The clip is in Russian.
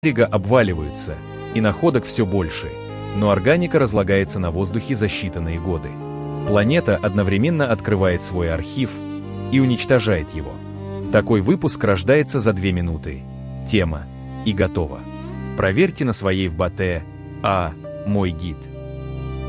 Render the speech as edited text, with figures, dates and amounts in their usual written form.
берега обваливаются, и находок все больше, но органика разлагается на воздухе за считанные годы. Планета одновременно открывает свой архив и уничтожает его. Такой выпуск рождается за 2 минуты. Тема и готово. Проверьте на своей ФБТ «А. Мой гид».